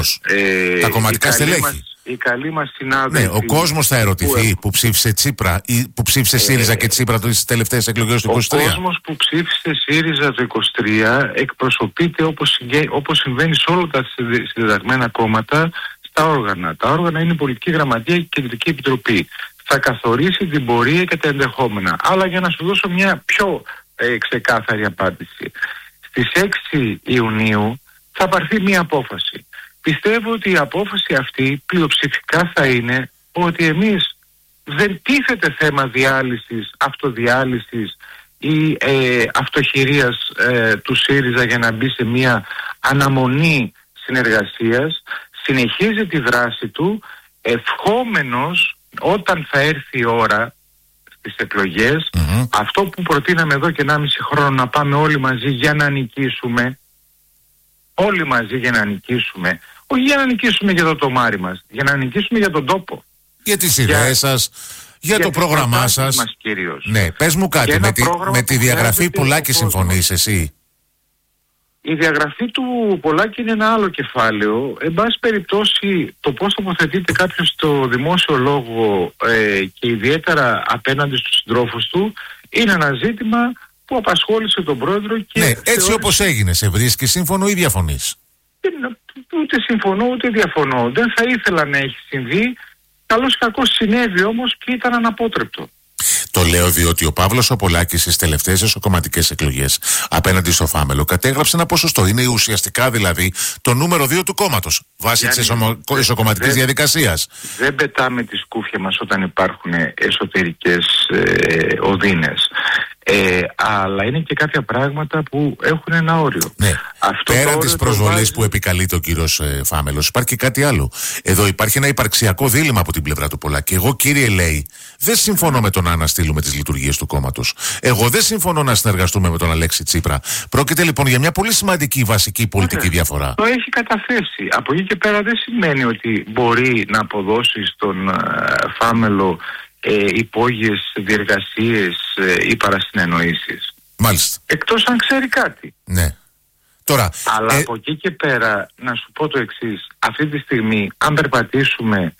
τα κομματικά στελέχη. Οι καλοί μας συνάδελφοι. Ναι, ο κόσμος θα ερωτηθεί που ψήφισε Τσίπρα ή που ψήφισε ΣΥΡΙΖΑ και Τσίπρα τις τελευταίες εκλογές του 23. Ο κόσμος που ψήφισε ΣΥΡΙΖΑ το 23 εκπροσωπείται όπως συμβαίνει σε όλα τα συντεταγμένα κόμματα στα όργανα. Τα όργανα είναι η Πολιτική Γραμματεία και η Κεντρική Επιτροπή. Θα καθορίσει την πορεία και τα ενδεχόμενα. Αλλά για να σου δώσω μια πιο ξεκάθαρη απάντηση. Στις 6 Ιουνίου θα πάρθει μια απόφαση. Πιστεύω ότι η απόφαση αυτή πλειοψηφικά θα είναι ότι εμείς δεν τίθεται θέμα διάλυσης, αυτοδιάλυσης ή αυτοχειρίας του ΣΥΡΙΖΑ για να μπει σε μια αναμονή συνεργασίας. Συνεχίζει τη δράση του ευχόμενος όταν θα έρθει η ώρα στις εκλογές αυτό που προτείναμε εδώ και 1,5 χρόνο, να πάμε όλοι μαζί για να νικήσουμε, όλοι μαζί για να νικήσουμε, όχι για να νικήσουμε για το τομάρι μας, για να νικήσουμε για τον τόπο, για τις ιδέες σας, για το πρόγραμμά σας. Ναι, πες μου κάτι, με τη διαγραφή Πολάκη συμφωνείς εσύ? Η διαγραφή του Πολάκη είναι ένα άλλο κεφάλαιο. Εν πάση περιπτώσει, το πώς τοποθετείται κάποιος στο δημόσιο λόγο και ιδιαίτερα απέναντι στους συντρόφους του είναι ένα ζήτημα που απασχόλησε τον πρόεδρο και... Ναι, έτσι όπως έγινε, σε βρίσκει σύμφωνο ή διαφωνείς? Ούτε συμφωνώ ούτε διαφωνώ. Δεν θα ήθελα να έχει συμβεί. Καλώς κακώς συνέβη όμως και ήταν αναπότρεπτο. Το λέω διότι ο Παύλος ο Πολάκης στις τελευταίες εσωκομματικές εκλογές απέναντι στο Φάμελο κατέγραψε ένα ποσοστό. Είναι ουσιαστικά δηλαδή το νούμερο 2 του κόμματος βάσει της εσωκομματικής διαδικασίας. Δεν πετάμε τη σκούφια μας όταν υπάρχουν εσωτερικές οδύνες. Αλλά είναι και κάποια πράγματα που έχουν ένα όριο. Ναι. Πέραν της προσβολής που επικαλείται ο κύριος Φάμελος, υπάρχει και κάτι άλλο. Εδώ υπάρχει ένα υπαρξιακό δίλημμα από την πλευρά του Πολάκη. Εγώ, κύριε λέει, δεν συμφωνώ με το να αναστείλουμε τις λειτουργίες του κόμματος. Εγώ δεν συμφωνώ να συνεργαστούμε με τον Αλέξη Τσίπρα. Πρόκειται λοιπόν για μια πολύ σημαντική βασική πολιτική διαφορά. Το έχει καταθέσει. Από εκεί και πέρα δεν σημαίνει ότι μπορεί να αποδώσει στον Φάμελο υπόγειες διεργασίες ή παρασυνεννοήσεις. Μάλιστα. Εκτός αν ξέρει κάτι. Ναι. Τώρα, αλλά από εκεί και πέρα να σου πω το εξής. Αυτή τη στιγμή αν περπατήσουμε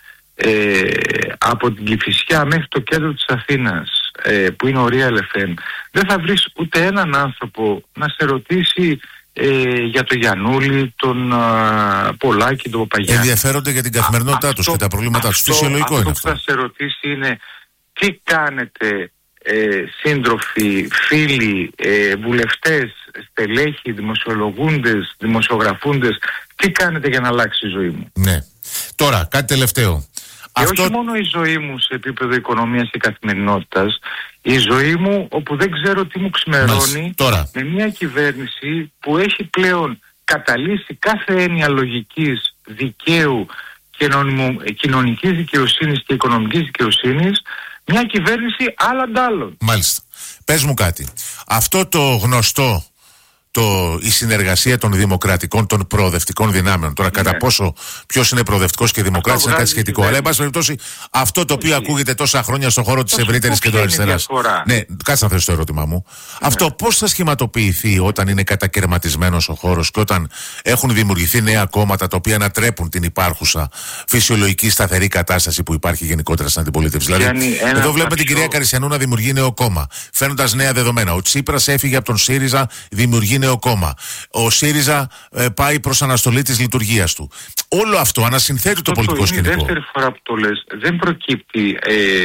από την Κηφισιά μέχρι το κέντρο της Αθήνας που είναι ο Real FM, δεν θα βρεις ούτε έναν άνθρωπο να σε ρωτήσει για το Γιαννούλη, τον Πολάκη, τον Παπαγιάννη. Ενδιαφέρονται για την καθημερινότητά τους και τα προβλήματά τους. Φυσιολογικό είναι αυτό. Αυτό που θα σε ρωτήσει είναι τι κάνετε σύντροφοι, φίλοι, βουλευτές, στελέχοι, δημοσιολογούντες, δημοσιογραφούντες, τι κάνετε για να αλλάξει η ζωή μου? Ναι. Τώρα, κάτι τελευταίο. Και όχι μόνο η ζωή μου σε επίπεδο οικονομίας και καθημερινότητας, η ζωή μου όπου δεν ξέρω τι μου ξημερώνει με μια κυβέρνηση που έχει πλέον καταλύσει κάθε έννοια λογικής, δικαίου, κοινωνικής δικαιοσύνης και οικονομικής δικαιοσύνης, μια κυβέρνηση άλλων άλλων. Μάλιστα. Πες μου κάτι. Αυτό το γνωστό, η συνεργασία των δημοκρατικών, των προοδευτικών δυνάμεων. Τώρα, κατά πόσο ποιος είναι προοδευτικός και δημοκράτης είναι κάτι σχετικό. Αλλά, εν πάση περιπτώσει, αυτό το οποίο ακούγεται τόσα χρόνια στον χώρο της ευρύτερης κεντροαριστεράς. Ναι, κάτσε να θέσω το ερώτημά μου. Αυτό πώς θα σχηματοποιηθεί όταν είναι κατακαιρματισμένος ο χώρος και όταν έχουν δημιουργηθεί νέα κόμματα τα οποία ανατρέπουν την υπάρχουσα φυσιολογική σταθερή κατάσταση που υπάρχει γενικότερα στην αντιπολίτευση? Δηλαδή, εδώ βλέπουμε την κυρία Καρισιανού να δημιουργεί νέο κόμμα, φαίνοντας νέα δεδομένα. Ο Τσίπρας έφυγε από τον ΣΥΡΙΖΑ, δημιουργεί νέο κόμμα. Ο ΣΥΡΙΖΑ πάει προς αναστολή της λειτουργίας του. Όλο αυτό ανασυνθέτει το πολιτικό σκηνικό. Η δεύτερη φορά που το λες δεν προκύπτει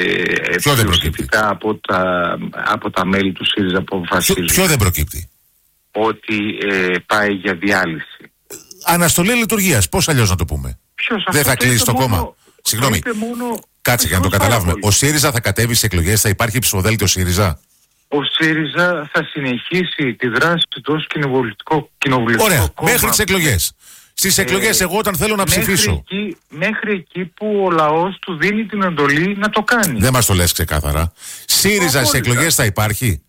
πλειοψηφικά από τα μέλη του ΣΥΡΙΖΑ που αποφασίζουν. Ποιο δεν προκύπτει? Ότι πάει για διάλυση. Αναστολή λειτουργίας. Πώς αλλιώς να το πούμε? Δεν θα κλείσει το κόμμα? Συγγνώμη. Κάτσε για να το καταλάβουμε. Ο ΣΥΡΙΖΑ θα κατέβει στις εκλογές, θα υπάρχει ψηφοδέλτιο ΣΥΡΙΖΑ? Ο ΣΥΡΙΖΑ θα συνεχίσει τη δράση του ως κοινοβουλευτικό Ωραία, κόμμα. μέχρι τις εκλογές. Στις εκλογές εγώ όταν θέλω να ψηφίσω. Μέχρι εκεί που ο λαός του δίνει την εντολή να το κάνει. Δεν μας το λες ξεκάθαρα. ΣΥΡΙΖΑ στις εκλογές θα υπάρχει?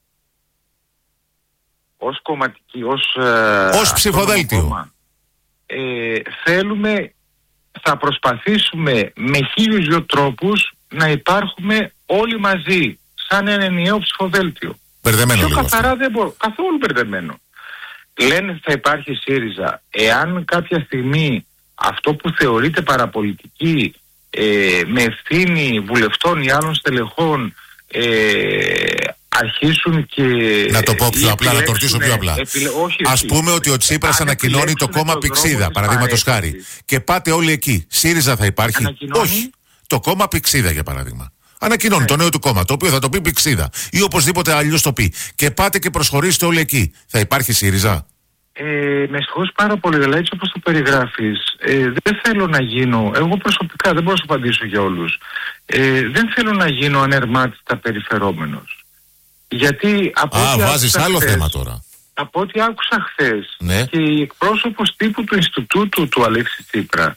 Ως κομματική, ως ψηφοδέλτιο. Θα προσπαθήσουμε με 1002 τρόπους να υπάρχουμε όλοι μαζί. Σαν ένα ενιαίο ψηφοδέλτιο. Μπερδεμένο πιο καθαρά δεν μπορώ. Καθόλου μπερδεμένο. Λένε θα υπάρχει ΣΥΡΙΖΑ. Εάν κάποια στιγμή αυτό που θεωρείται παραπολιτική, με ευθύνη βουλευτών ή άλλων στελεχών, αρχίσουν και... Να το πω πιο απλά, να το ρωτήσω πιο απλά. Ας πούμε ότι ο Τσίπρας ανακοινώνει το κόμμα Πηξίδα, παραδείγματος χάρη, και πάτε όλοι εκεί. ΣΥΡΙΖΑ θα υπάρχει? Όχι. Το κόμμα Πηξίδα, για παράδειγμα. Ανακοινώνει το νέο του κόμμα, το οποίο θα το πει Πηξίδα ή οπωσδήποτε αλλιώς το πει. Και πάτε και προσχωρήσετε όλοι εκεί. Θα υπάρχει ΣΥΡΙΖΑ? Με συγχωρείς πάρα πολύ, αλλά έτσι όπως το περιγράφεις, δεν θέλω να γίνω, εγώ προσωπικά δεν μπορώ να σου απαντήσω για όλους, δεν θέλω να γίνω ανερμάτιστα περιφερόμενος. Γιατί από βάζεις άλλο θέμα τώρα. Από ό,τι άκουσα χθες, ναι, και η εκπρόσωπος τύπου του Ινστιτούτου του Αλέξη Τσίπρα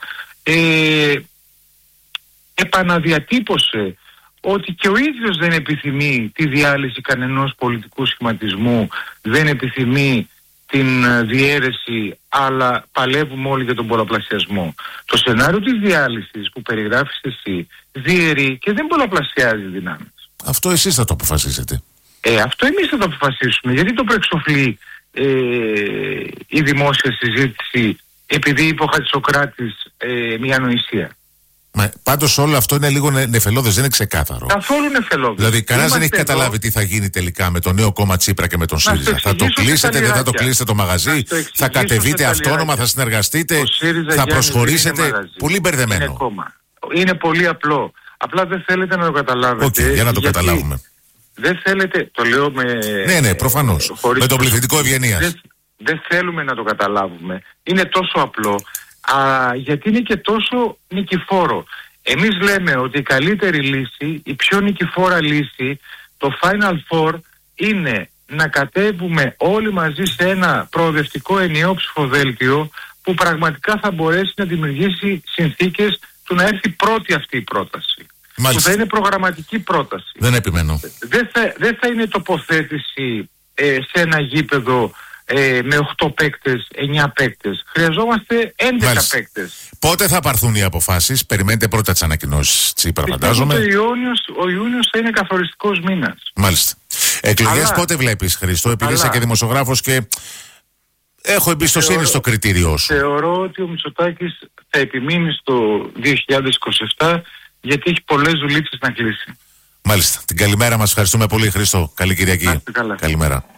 επαναδιατύπωσε ότι και ο ίδιος δεν επιθυμεί τη διάλυση κανενός πολιτικού σχηματισμού, δεν επιθυμεί την διαίρεση, αλλά παλεύουμε όλοι για τον πολλαπλασιασμό. Το σενάριο της διάλυσης που περιγράφεις εσύ διαιρεί και δεν πολλαπλασιάζει δυνάμεις. Αυτό εσείς θα το αποφασίσετε. Αυτό εμείς θα το αποφασίσουμε. Γιατί το προεξοφλεί η δημόσια συζήτηση, επειδή είπε ο Χατζησοκράτης μια ανοησία? Πάντως όλο αυτό είναι λίγο νεφελώδες, δεν είναι ξεκάθαρο. Καθόλου νεφελώδες. Δηλαδή κανένας δεν έχει καταλάβει τι θα γίνει τελικά με το νέο κόμμα Τσίπρα και με τον ΣΥΡΙΖΑ. Θα το κλείσετε, δεν θα το κλείσετε το μαγαζί, θα κατεβείτε αυτόνομα, θα συνεργαστείτε, θα προσχωρήσετε? Πολύ μπερδεμένο. Είναι πολύ απλό. Απλά δεν θέλετε να το καταλάβετε. Για να το καταλάβουμε. Δεν θέλετε, το λέω με... Ναι, προφανώς. Με τον πληθυντικό ευγενίας. Δεν θέλουμε να το καταλάβουμε. Είναι τόσο απλό. Γιατί είναι και τόσο νικηφόρο. Εμείς λέμε ότι η καλύτερη λύση, η πιο νικηφόρα λύση, το Final Four, είναι να κατέβουμε όλοι μαζί σε ένα προοδευτικό ενιαίο ψηφοδέλτιο που πραγματικά θα μπορέσει να δημιουργήσει συνθήκες του να έρθει πρώτη αυτή η πρόταση. Μάλιστα. Που θα είναι προγραμματική πρόταση. Δεν επιμένω. Δεν θα είναι τοποθέτηση σε ένα γήπεδο με 8 παίκτες, 9 παίκτες. Χρειαζόμαστε 11 παίκτες. Πότε θα πάρθουν οι αποφάσεις? Περιμένετε πρώτα τις ανακοινώσεις Τσίπρα, φαντάζομαι. Ο Ιούνιος θα είναι καθοριστικός μήνας. Μάλιστα. Εκλογές πότε βλέπεις, Χρήστο? Επειδή είσαι και δημοσιογράφος και έχω εμπιστοσύνη στο κριτήριό σου. Θεωρώ ότι ο Μητσοτάκης θα επιμείνει στο 2027, γιατί έχει πολλές δουλίτσες να κλείσει. Μάλιστα. Την καλημέρα μας. Ευχαριστούμε πολύ, Χρήστο. Καλή Κυριακή. Καλημέρα.